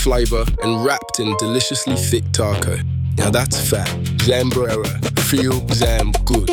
flavour and wrapped in deliciously thick taco. Now that's fat. Zambrera. Feel Zam good.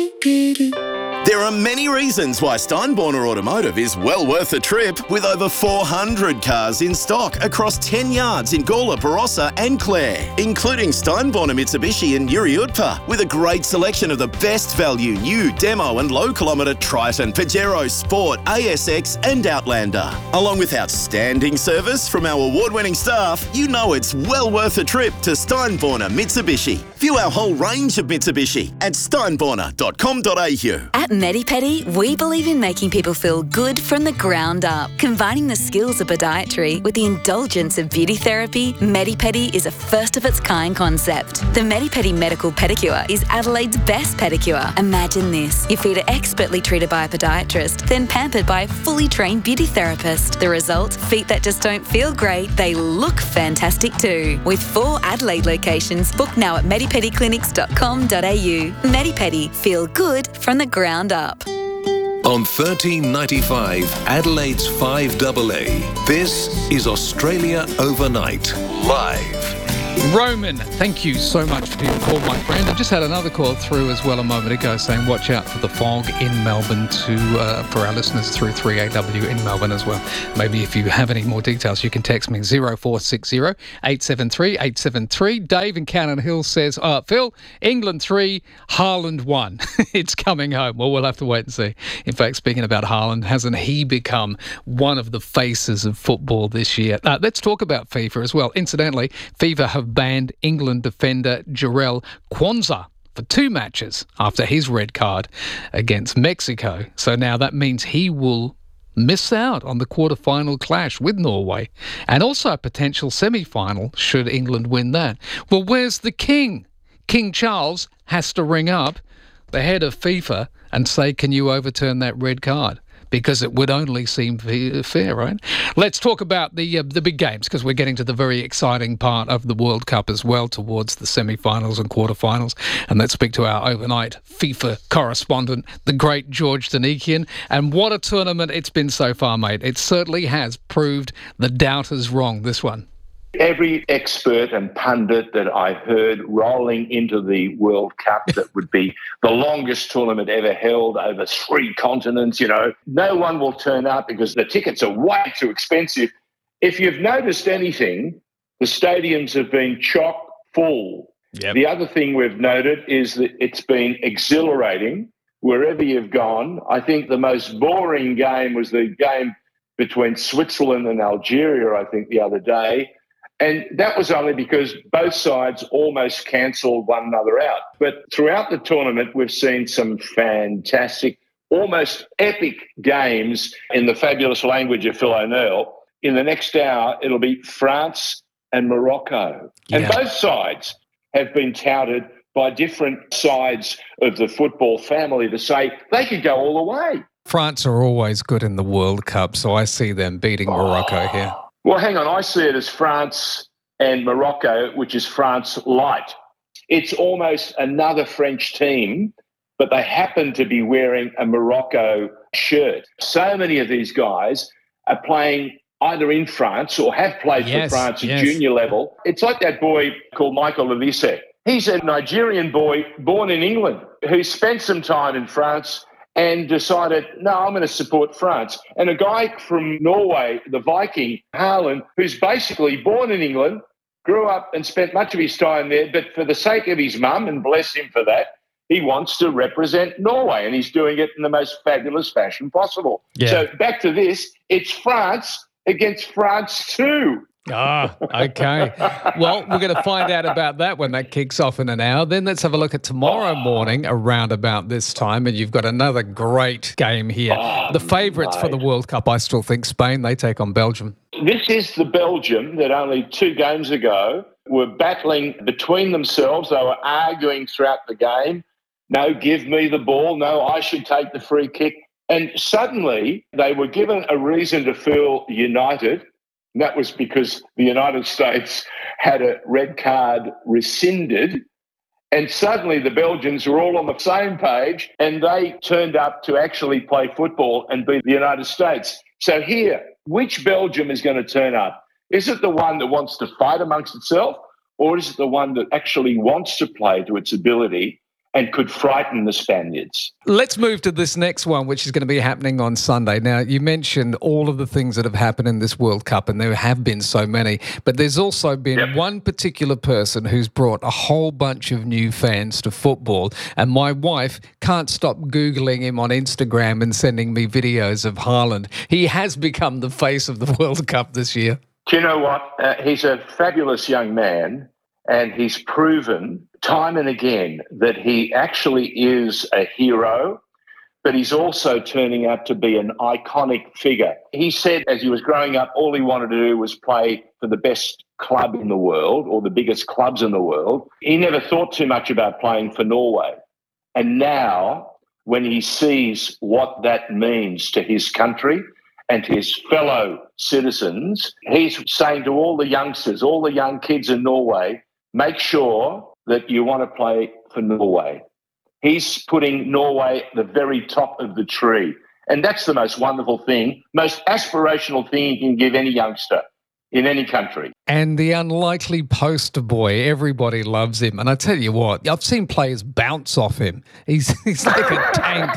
There are many reasons why Steinborner Automotive is well worth a trip, with over 400 cars in stock across 10 yards in Gawler, Barossa and Clare, including Steinborner Mitsubishi and Yuri Utpa, with a great selection of the best value new demo and low kilometre Triton, Pajero, Sport, ASX and Outlander. Along with outstanding service from our award-winning staff, you know it's well worth a trip to Steinborner Mitsubishi. View our whole range of Mitsubishi at steinborner.com.au. At MediPedi, we believe in making people feel good from the ground up. Combining the skills of podiatry with the indulgence of beauty therapy, MediPedi is a first-of-its-kind concept. The MediPedi Medical Pedicure is Adelaide's best pedicure. Imagine this. Your feet are expertly treated by a podiatrist, then pampered by a fully trained beauty therapist. The result? Feet that just don't feel great, they look fantastic too. With 4 Adelaide locations, book now at medipediclinics.com.au. MediPedi. Feel good from the ground up. On 1395 Adelaide's 5AA, this is Australia Overnight, live. Roman, thank you so much for your call, my friend. I just had another call through as well a moment ago saying watch out for the fog in Melbourne for our listeners through 3AW in Melbourne as well. Maybe if you have any more details, you can text me 0460 873 873. Dave in Cannon Hill says, Phil, England 3, Haaland 1. It's coming home. Well, we'll have to wait and see. In fact, speaking about Haaland, hasn't he become one of the faces of football this year? Let's talk about FIFA as well. Incidentally, FIFA have banned England defender Jarell Quansah for 2 matches after his red card against Mexico. So now that means he will miss out on the quarter-final clash with Norway and also a potential semi-final should England win that. Well, where's the king? King Charles has to ring up the head of FIFA and say, can you overturn that red card? Because it would only seem fair, right? Let's talk about the big games, because we're getting to the very exciting part of the World Cup as well, towards the semi-finals and quarter-finals. And let's speak to our overnight FIFA correspondent, the great George Danikian. And what a tournament it's been so far, mate. It certainly has proved the doubters wrong, this one. Every expert and pundit that I heard rolling into the World Cup that would be the longest tournament ever held over 3 continents, no one will turn up because the tickets are way too expensive. If you've noticed anything, the stadiums have been chock full. Yep. The other thing we've noted is that it's been exhilarating wherever you've gone. I think the most boring game was the game between Switzerland and Algeria, I think, the other day. And that was only because both sides almost cancelled one another out. But throughout the tournament, we've seen some fantastic, almost epic games in the fabulous language of Phil O'Neill. In the next hour, it'll be France and Morocco. Yeah. And both sides have been touted by different sides of the football family to say they could go all the way. France are always good in the World Cup, so I see them beating Morocco here. Well, hang on. I see it as France and Morocco, which is France light. It's almost another French team, but they happen to be wearing a Morocco shirt. So many of these guys are playing either in France or have played for France at junior level. It's like that boy called Michael Olise. He's a Nigerian boy born in England who spent some time in France and decided, no, I'm going to support France. And a guy from Norway, the Viking, Haaland, who's basically born in England, grew up and spent much of his time there, but for the sake of his mum, and bless him for that, he wants to represent Norway, and he's doing it in the most fabulous fashion possible. Yeah. So back to this, it's France against France too. Okay. Well, we're going to find out about that when that kicks off in an hour. Then let's have a look at tomorrow morning around about this time, and you've got another great game here. The favourites for the World Cup, I still think Spain. They take on Belgium. This is the Belgium that only 2 games ago were battling between themselves. They were arguing throughout the game. No, give me the ball. No, I should take the free kick. And suddenly they were given a reason to feel united. And that was because the United States had a red card rescinded, and suddenly the Belgians were all on the same page, and they turned up to actually play football and beat the United States. So here, which Belgium is going to turn up? Is it the one that wants to fight amongst itself, or is it the one that actually wants to play to its ability and could frighten the Spaniards? Let's move to this next one, which is going to be happening on Sunday. Now, you mentioned all of the things that have happened in this World Cup, and there have been so many, but there's also been one particular person who's brought a whole bunch of new fans to football, and my wife can't stop Googling him on Instagram and sending me videos of Haaland. He has become the face of the World Cup this year. Do you know what? He's a fabulous young man, and he's proven time and again that he actually is a hero, but he's also turning out to be an iconic figure. He said as he was growing up, all he wanted to do was play for the best club in the world or the biggest clubs in the world. He never thought too much about playing for Norway. And now, when he sees what that means to his country and to his fellow citizens, he's saying to all the youngsters, all the young kids in Norway, make sure that you want to play for Norway. He's putting Norway at the very top of the tree. And that's the most wonderful thing, most aspirational thing you can give any youngster in any country. And the unlikely poster boy, everybody loves him. And I tell you what, I've seen players bounce off him. He's like a tank.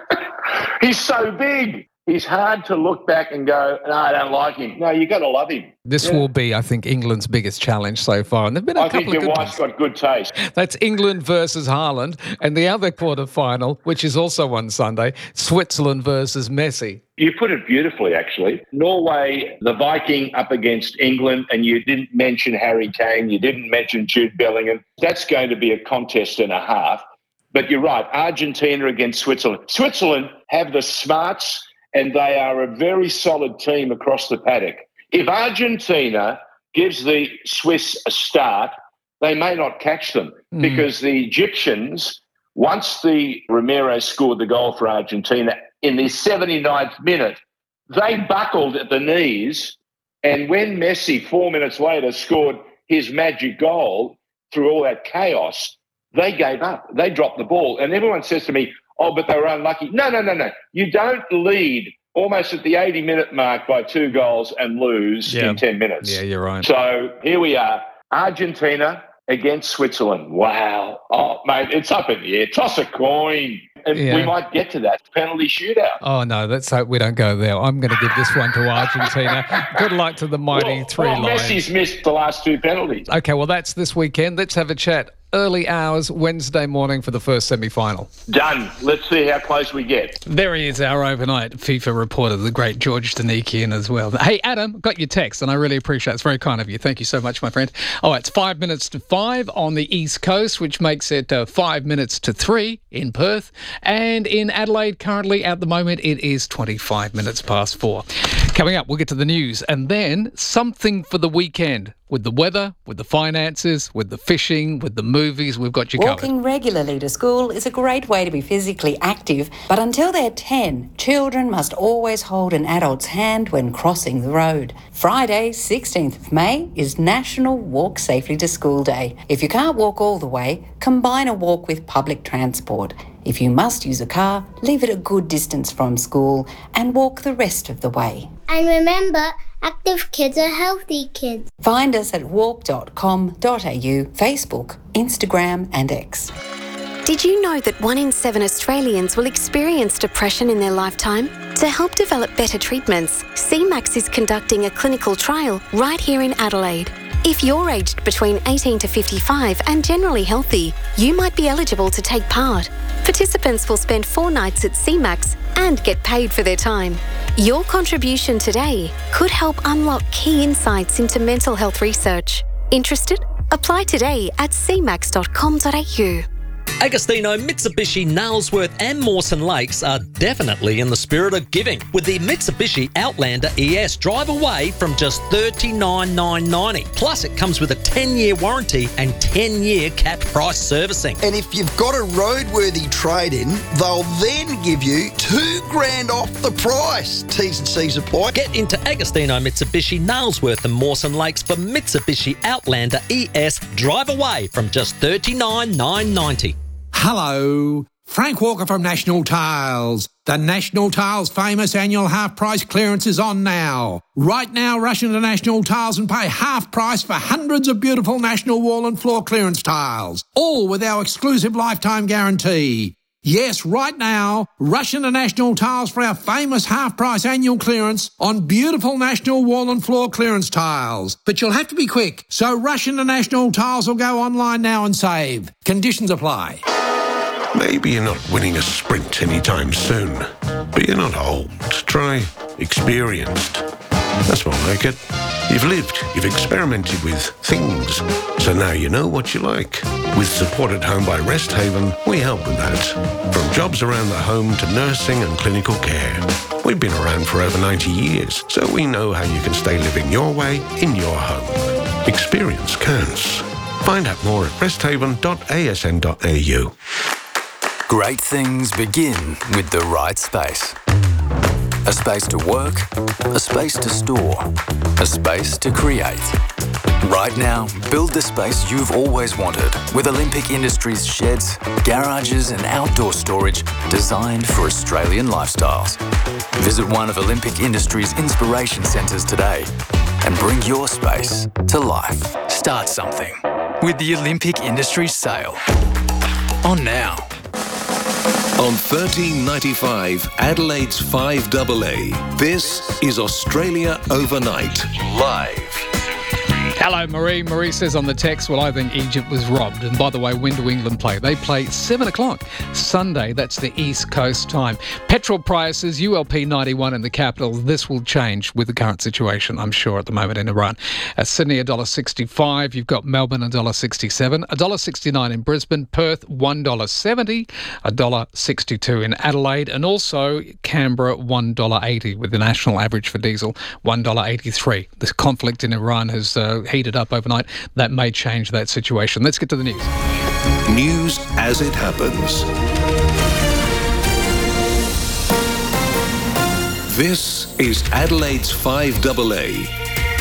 He's so big. He's hard to look back and go, no, I don't like him. No, you got to love him. This will be, I think, England's biggest challenge so far. And there've been a couple of good ones. I think your wife's got good taste. That's England versus Haaland. And the other quarterfinal, which is also on Sunday, Switzerland versus Messi. You put it beautifully, actually. Norway, the Viking up against England, and you didn't mention Harry Kane, you didn't mention Jude Bellingham. That's going to be a contest and a half. But you're right, Argentina against Switzerland. Switzerland have the smarts, and they are a very solid team across the paddock. If Argentina gives the Swiss a start, they may not catch them because the Egyptians, once the Ramiro scored the goal for Argentina in the 79th minute, they buckled at the knees. And when Messi, 4 minutes later, scored his magic goal through all that chaos, they gave up. They dropped the ball. And everyone says to me, oh, but they were unlucky. No. You don't lead almost at the 80-minute mark by 2 goals and lose in 10 minutes. Yeah, you're right. So here we are, Argentina against Switzerland. Wow. Oh, mate, it's up in the air. Toss a coin. And we might get to that penalty shootout. Oh, no, let's hope we don't go there. I'm going to give this one to Argentina. Good luck to the mighty Three Lions. Messi's missed the last 2 penalties. Okay, well, that's this weekend. Let's have a chat. Early hours, Wednesday morning for the first semi-final. Done. Let's see how close we get. There he is, our overnight FIFA reporter, the great George Danikian as well. Hey, Adam, got your text, and I really appreciate it. It's very kind of you. Thank you so much, my friend. Oh, it's 5 minutes to 5 on the East Coast, which makes it 5 minutes to 3 in Perth. And in Adelaide, currently, at the moment, it is 25 minutes past 4. Coming up, we'll get to the news, and then something for the weekend. With the weather, with the finances, with the fishing, with the movies, we've got you covered. Walking regularly to school is a great way to be physically active, but until they're 10, children must always hold an adult's hand when crossing the road. Friday, 16th of May, is National Walk Safely to School Day. If you can't walk all the way, combine a walk with public transport. If you must use a car, leave it a good distance from school and walk the rest of the way. And remember, active kids are healthy kids. Find us at walk.com.au, Facebook, Instagram and X. Did you know that 1 in 7 Australians will experience depression in their lifetime? To help develop better treatments, CMAX is conducting a clinical trial right here in Adelaide. If you're aged between 18 to 55 and generally healthy, you might be eligible to take part. Participants will spend 4 nights at CMAX and get paid for their time. Your contribution today could help unlock key insights into mental health research. Interested? Apply today at cmax.com.au. Agostino, Mitsubishi, Nailsworth and Mawson Lakes are definitely in the spirit of giving with the Mitsubishi Outlander ES. Drive away from just $39,990. Plus, it comes with a 10-year warranty and 10-year capped price servicing. And if you've got a roadworthy trade-in, they'll then give you $2,000 off the price. T's and C's apply. Get into Agostino, Mitsubishi, Nailsworth and Mawson Lakes for Mitsubishi Outlander ES. Drive away from just $39,990. Hello. Frank Walker from National Tiles. The National Tiles famous annual half-price clearance is on now. Right now, rush into National Tiles and pay half price for hundreds of beautiful National wall and floor clearance tiles, all with our exclusive lifetime guarantee. Yes, right now, rush into National Tiles for our famous half-price annual clearance on beautiful National wall and floor clearance tiles. But you'll have to be quick, so rush into National Tiles or go online now and save. Conditions apply. Maybe you're not winning a sprint anytime soon, but you're not old. Try experienced. That's more like it. You've lived, you've experimented with things, so now you know what you like. With Support at Home by Resthaven, we help with that. From jobs around the home to nursing and clinical care. We've been around for over 90 years, so we know how you can stay living your way in your home. Experience counts. Find out more at resthaven.asn.au. Great things begin with the right space. A space to work, a space to store, a space to create. Right now, build the space you've always wanted with Olympic Industries sheds, garages and outdoor storage designed for Australian lifestyles. Visit one of Olympic Industries' inspiration centres today and bring your space to life. Start something with the Olympic Industries sale. On now. On 1395 Adelaide's 5AA, this is Australia Overnight, live. Hello, Marie. Marie says on the text, well, I think Egypt was robbed. And by the way, when do England play? They play 7 o'clock Sunday. That's the East Coast time. Petrol prices, ULP 91 in the capital. This will change with the current situation, I'm sure, at the moment in Iran. Sydney, $1.65. You've got Melbourne, $1.67. $1.69 in Brisbane. Perth, $1.70. $1.62 in Adelaide. And also Canberra, $1.80 with the national average for diesel, $1.83. The conflict in Iran has heated up overnight. That may change that situation. Let's get to the news. News as it happens. This is Adelaide's 5AA.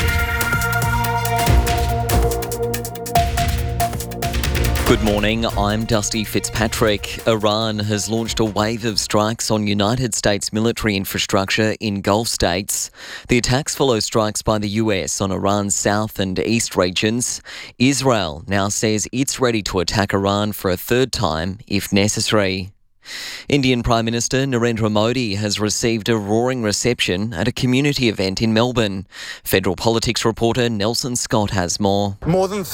Good morning, I'm Dusty Fitzpatrick. Iran has launched a wave of strikes on United States military infrastructure in Gulf states. The attacks follow strikes by the US on Iran's south and east regions. Israel now says it's ready to attack Iran for a third time if necessary. Indian Prime Minister Narendra Modi has received a roaring reception at a community event in Melbourne. Federal politics reporter Nelson Scott has more. More than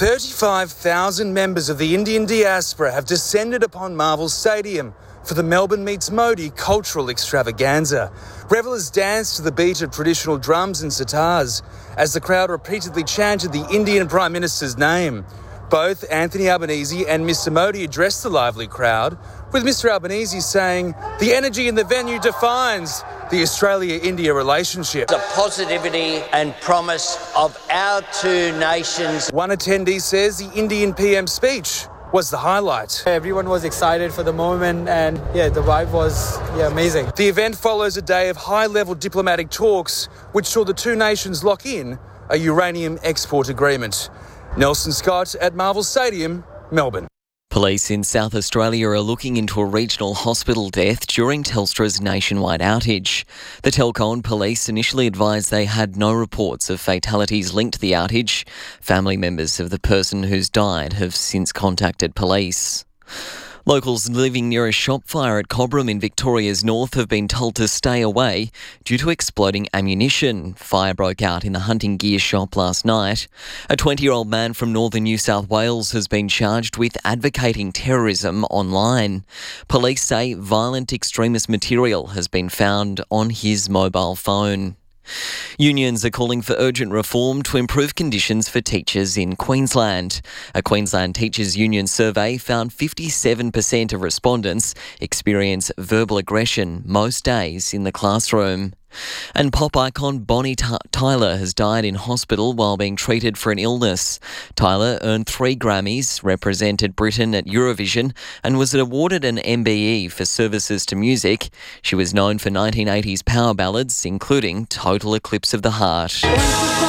35,000 members of the Indian diaspora have descended upon Marvel Stadium for the Melbourne Meets Modi cultural extravaganza. Revellers danced to the beat of traditional drums and sitars as the crowd repeatedly chanted the Indian Prime Minister's name. Both Anthony Albanese and Mr Modi addressed the lively crowd, with Mr Albanese saying the energy in the venue defines the Australia-India relationship. The positivity and promise of our two nations. One attendee says the Indian PM's speech was the highlight. Everyone was excited for the moment and the vibe was amazing. The event follows a day of high-level diplomatic talks which saw the two nations lock in a uranium export agreement. Nelson Scott at Marvel Stadium, Melbourne. Police in South Australia are looking into a regional hospital death during Telstra's nationwide outage. The telco and police initially advised they had no reports of fatalities linked to the outage. Family members of the person who's died have since contacted police. Locals living near a shop fire at Cobram in Victoria's north have been told to stay away due to exploding ammunition. Fire broke out in the hunting gear shop last night. A 20-year-old man from northern New South Wales has been charged with advocating terrorism online. Police say violent extremist material has been found on his mobile phone. Unions are calling for urgent reform to improve conditions for teachers in Queensland. A Queensland Teachers Union survey found 57% of respondents experience verbal aggression most days in the classroom. And pop icon Bonnie Tyler has died in hospital while being treated for an illness. Tyler earned 3 Grammys, represented Britain at Eurovision, and was awarded an MBE for services to music. She was known for 1980s power ballads, including Total Eclipse of the Heart.